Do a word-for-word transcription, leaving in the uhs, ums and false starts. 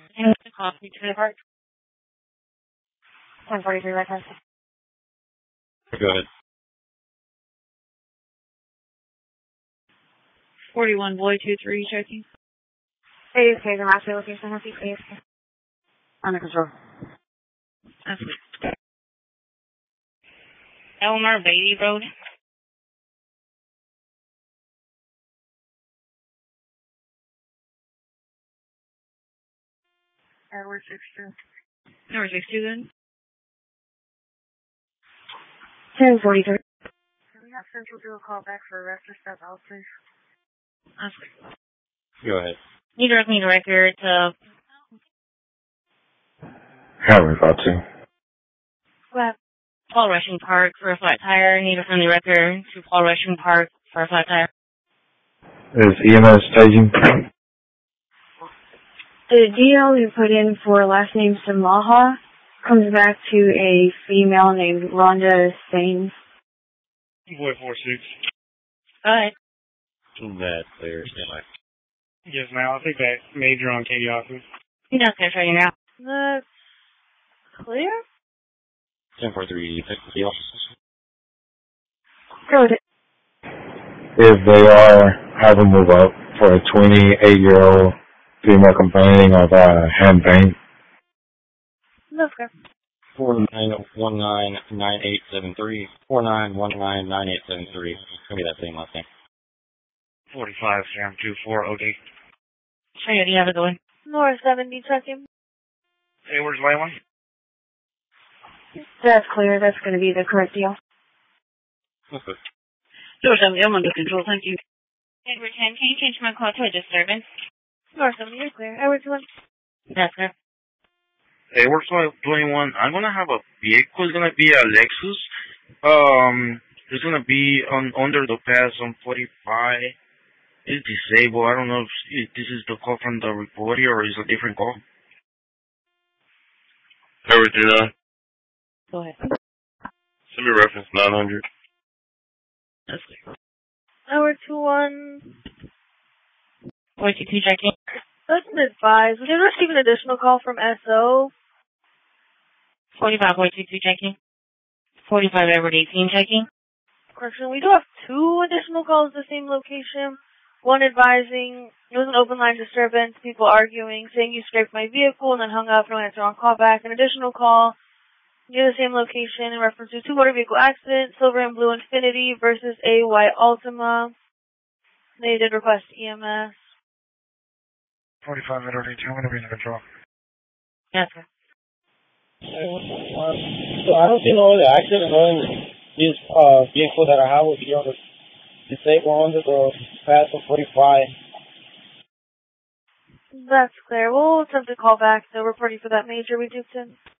And the coffee to the park. one forty-three right past. Go ahead. forty-one boy two three checking. Hey, okay, the last location has you please. Under control. That's it. Elmer Beatty Road. Edward six two. Number six two then. ten forty-three. Can we have Central do a call back for arrest or step out, please? That's it. Go ahead. You direct me to record to Howard about to. What? Paul Rushing Park for a flat tire. Need a friendly record to Paul Rushing Park for a flat tire. Is E M S staging? The D L you put in for last name Samaha comes back to a female named Rhonda Sains. Boy four six. Go ahead. That's clear. Stand by. Yes, ma'am. I'll take that major on Katie office. You're not going to show you now. That's clear? ten four three, pick the deal. Go with it. If they are, have them move up for a twenty-eight-year-old female complaining of uh, hand pain. That's good. four nine one nine nine eight seven three. four nine one nine nine eight seven three. It's going to be that same last name. forty-five, Sam two four O D. Show you, do you have a good one? North seventy checking. Hey, where's Layla? That's clear. That's going to be the correct deal. Okay. George, I'm I'm under control, thank you. Edward ten, can you change my call to a disturbance? North seventy, you're clear. Edward one. That's good. Hey, we're twenty-one. I'm gonna have a vehicle. It's gonna be a Lexus. Um, it's gonna be on under the pass on forty-five. It's disabled. I don't know if, if this is the call from the reporter or is it a different call. Everything. Go ahead. Send me reference nine hundred. That's good. Edward two one. Boy two two checking. Let's advise. We did receive an additional call from S O. forty-five boy two two checking. forty-five Edward eighteen checking. Correction, we do have two additional calls at the same location. One advising it was an open line disturbance, people arguing, saying you scraped my vehicle and then hung up, no answer on callback. An additional call near the same location in reference to two motor vehicle accident, silver and blue Infinity versus a white Altima. They did request E M S. forty-five Edward eighteen. I'm gonna be in control. Yes, sir. Uh, so I don't see no other accident on this uh, vehicle that I have with you on the disabled under the pass of forty-five. That's clear. We'll attempt to call back the reporting for that major we duped in.